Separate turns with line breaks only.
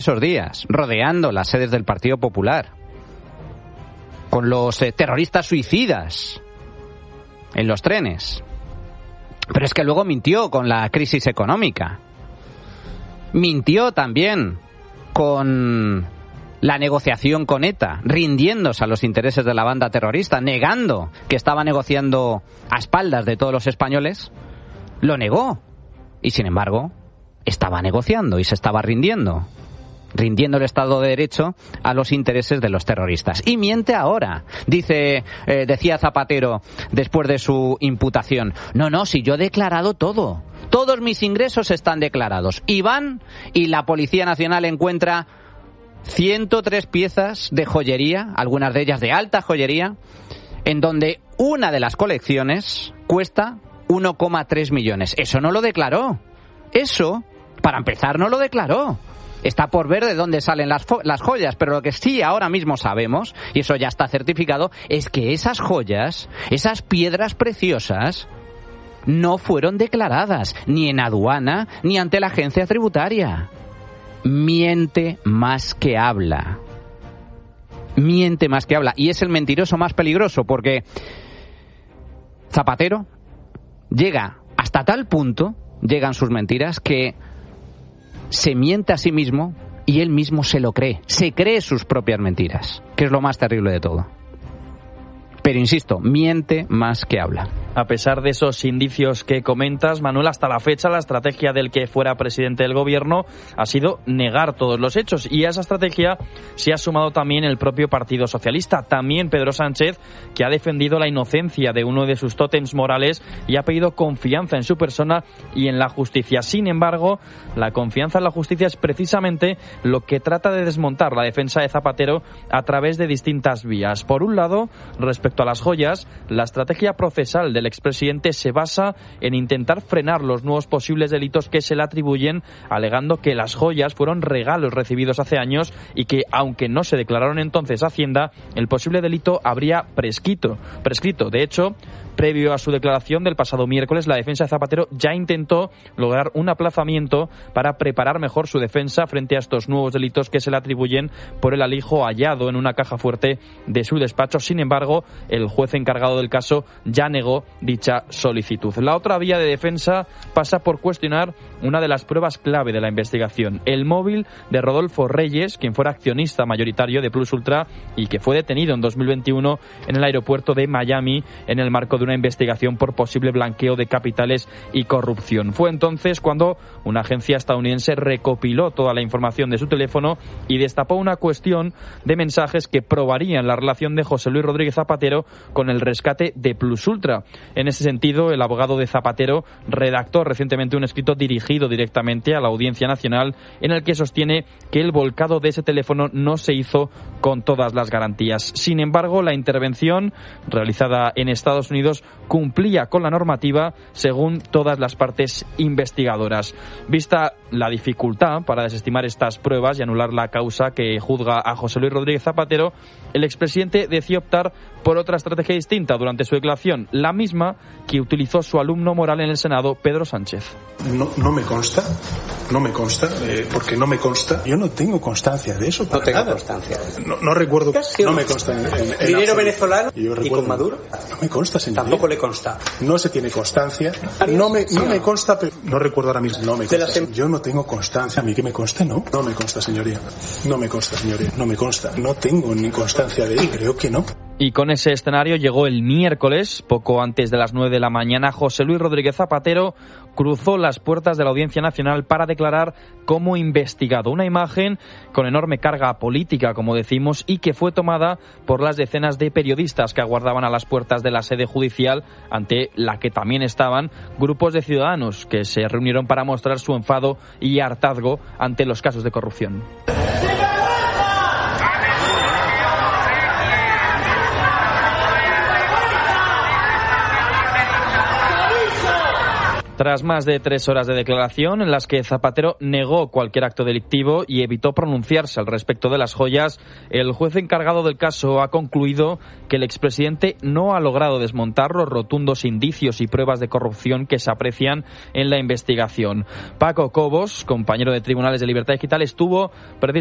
esos días, rodeando las sedes del Partido Popular, con los terroristas suicidas en los trenes. Pero es que luego mintió con la crisis económica. Mintió también con la negociación con ETA, rindiéndose a los intereses de la banda terrorista, negando que estaba negociando a espaldas de todos los españoles. Lo negó. Y sin embargo, estaba negociando y se estaba rindiendo el Estado de Derecho a los intereses de los terroristas. Y miente ahora. Decía Zapatero después de su imputación: no, si yo he declarado todo. Todos mis ingresos están declarados. Y van, y la Policía Nacional encuentra 103 piezas de joyería, algunas de ellas de alta joyería, en donde una de las colecciones cuesta 1,3 millones. Eso no lo declaró. Eso, para empezar, no lo declaró. Está por ver de dónde salen las joyas, pero lo que sí ahora mismo sabemos, y eso ya está certificado, es que esas joyas, esas piedras preciosas, no fueron declaradas ni en aduana ni ante la agencia tributaria. Miente más que habla. Miente más que habla. Y es el mentiroso más peligroso, porque Zapatero llega hasta tal punto, llegan sus mentiras, que se miente a sí mismo y él mismo se lo cree. Se cree sus propias mentiras, que es lo más terrible de todo. Pero insisto, miente más que habla.
A pesar de esos indicios que comentas, Manuel, hasta la fecha la estrategia del que fuera presidente del gobierno ha sido negar todos los hechos, y a esa estrategia se ha sumado también el propio Partido Socialista, también Pedro Sánchez, que ha defendido la inocencia de uno de sus tótems morales y ha pedido confianza en su persona y en la justicia. Sin embargo, la confianza en la justicia es precisamente lo que trata de desmontar la defensa de Zapatero a través de distintas vías. Por un lado, respecto a las joyas, la estrategia procesal del expresidente se basa en intentar frenar los nuevos posibles delitos que se le atribuyen, alegando que las joyas fueron regalos recibidos hace años y que, aunque no se declararon entonces a Hacienda, el posible delito habría prescrito. De hecho, previo a su declaración del pasado miércoles, la defensa de Zapatero ya intentó lograr un aplazamiento para preparar mejor su defensa frente a estos nuevos delitos que se le atribuyen por el alijo hallado en una caja fuerte de su despacho. Sin embargo, el juez encargado del caso ya negó dicha solicitud. La otra vía de defensa pasa por cuestionar una de las pruebas clave de la investigación: el móvil de Rodolfo Reyes, quien fuera accionista mayoritario de Plus Ultra y que fue detenido en 2021 en el aeropuerto de Miami en el marco de una investigación por posible blanqueo de capitales y corrupción. Fue entonces cuando una agencia estadounidense recopiló toda la información de su teléfono y destapó una cuestión de mensajes que probarían la relación de José Luis Rodríguez Zapatero con el rescate de Plus Ultra. En ese sentido, el abogado de Zapatero redactó recientemente un escrito dirigido directamente a la Audiencia Nacional en el que sostiene que el volcado de ese teléfono no se hizo con todas las garantías. Sin embargo, la intervención realizada en Estados Unidos cumplía con la normativa según todas las partes investigadoras. Vista la dificultad para desestimar estas pruebas y anular la causa que juzga a José Luis Rodríguez Zapatero, el expresidente decidió optar por otra estrategia distinta durante su declaración, la misma que utilizó su alumno moral en el Senado, Pedro Sánchez.
No me consta, porque no me consta. Yo no tengo constancia de eso.
No tengo
nada.
Constancia.
No recuerdo. No me consta.
¿Dinero venezolano y con Maduro?
No me consta, señor.
Tampoco le consta.
No se tiene constancia. No me consta, pero no recuerdo ahora mismo. No me consta. Yo no tengo constancia. A mí que me conste, ¿no? No me consta, señoría. No me consta, señoría. No me consta. No tengo ni constancia de ello. Creo que no.
Y con ese escenario llegó el miércoles, poco antes de las 9 de la mañana. José Luis Rodríguez Zapatero cruzó las puertas de la Audiencia Nacional para declarar como investigado. Una imagen con enorme carga política, como decimos, y que fue tomada por las decenas de periodistas que aguardaban a las puertas de la sede judicial, ante la que también estaban grupos de ciudadanos que se reunieron para mostrar su enfado y hartazgo ante los casos de corrupción. Tras más de 3 horas de declaración en las que Zapatero negó cualquier acto delictivo y evitó pronunciarse al respecto de las joyas, el juez encargado del caso ha concluido que el expresidente no ha logrado desmontar los rotundos indicios y pruebas de corrupción que se aprecian en la investigación. Paco Cobos, compañero de Tribunales de Libertad Digital, estuvo